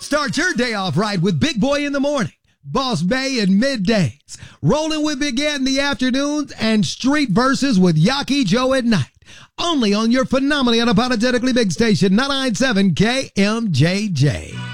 Start your day off right with Big Boy in the morning, Boss Bay in middays, Rolling with Big Ed in the afternoons, and Street Verses with Yaki Joe at night. Only on your phenomenally unapologetically big station, 997 KMJJ.